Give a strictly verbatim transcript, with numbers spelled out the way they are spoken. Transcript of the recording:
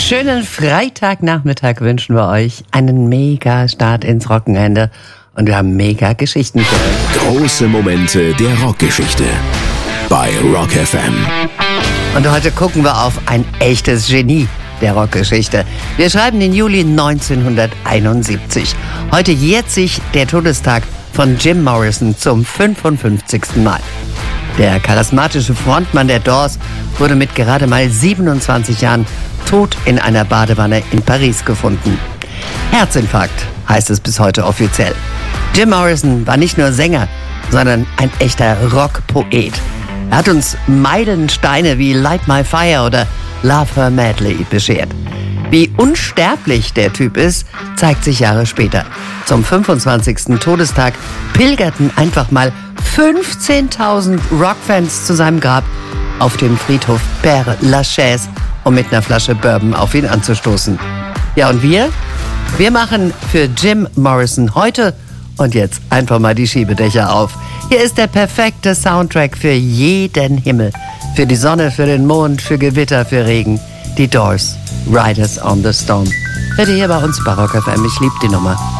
schönen Freitagnachmittag wünschen wir euch. Einen mega Start ins Wochenende. Und wir haben mega Geschichten für euch. Große Momente der Rockgeschichte bei Rock F M. Und heute gucken wir auf ein echtes Genie der Rockgeschichte. Wir schreiben den Juli neunzehnhunderteinundsiebzig. Heute jährt sich der Todestag von Jim Morrison zum fünfundfünfzigsten Mal. Der charismatische Frontmann der Doors wurde mit gerade mal siebenundzwanzig Jahren tot in einer Badewanne in Paris gefunden. Herzinfarkt heißt es bis heute offiziell. Jim Morrison war nicht nur Sänger, sondern ein echter Rockpoet. Er hat uns Meilensteine wie Light My Fire oder Love Her Madly beschert. Wie unsterblich der Typ ist, zeigt sich Jahre später. Zum fünfundzwanzigsten Todestag pilgerten einfach mal fünfzehntausend Rockfans zu seinem Grab auf dem Friedhof Père Lachaise, um mit einer Flasche Bourbon auf ihn anzustoßen. Ja, und wir? Wir machen für Jim Morrison heute und jetzt einfach mal die Schiebedächer auf. Hier ist der perfekte Soundtrack für jeden Himmel. Für die Sonne, für den Mond, für Gewitter, für Regen. Die Doors, Riders on the Storm. Hört ihr hier bei uns bei Rock F M. Ich lieb die Nummer.